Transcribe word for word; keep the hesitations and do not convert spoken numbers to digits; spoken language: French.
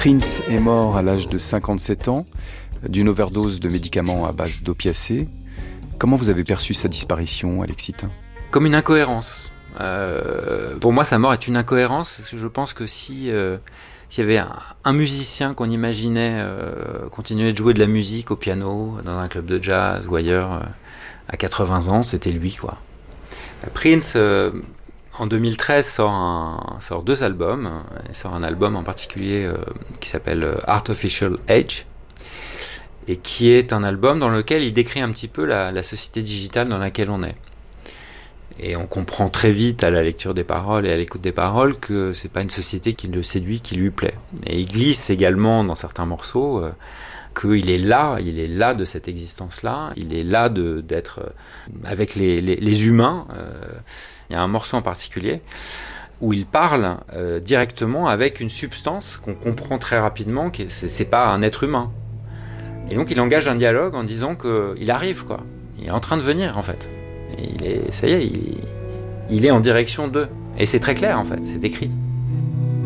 Prince est mort à l'âge de cinquante-sept ans d'une overdose de médicaments à base d'opiacés. Comment vous avez perçu sa disparition, Alexis Thym ? Comme une incohérence. Euh, pour moi, sa mort est une incohérence. Parce que je pense que si euh, s'il y avait un, un musicien qu'on imaginait euh, continuer de jouer de la musique au piano dans un club de jazz ou ailleurs euh, à quatre-vingts ans, c'était lui, quoi. Prince, euh, en deux mille treize, sort, un, sort deux albums. Il sort un album en particulier euh, qui s'appelle Artificial Age, et qui est un album dans lequel il décrit un petit peu la, la société digitale dans laquelle on est. Et on comprend très vite à la lecture des paroles et à l'écoute des paroles que c'est pas une société qui le séduit, qui lui plaît. Et il glisse également dans certains morceaux euh, qu'il est là, il est là de cette existence-là, il est là de, d'être avec les, les, les humains. Euh, il y a un morceau en particulier où il parle euh, directement avec une substance qu'on comprend très rapidement que c'est, c'est pas un être humain. Et donc il engage un dialogue en disant qu'il arrive, quoi. Il est en train de venir, en fait. Et il est, ça y est, il, il est en direction d'eux. Et c'est très clair, en fait, c'est écrit.